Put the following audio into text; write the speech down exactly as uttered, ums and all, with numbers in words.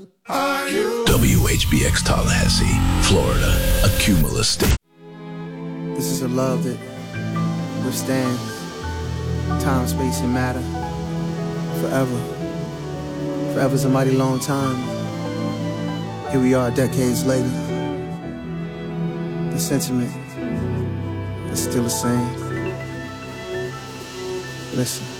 W H B X Tallahassee, Florida, a Cumulus state. This is a love that withstands time, space, and matter forever. Forever's a mighty long time. Here we are decades later. The sentiment is still the same. Listen.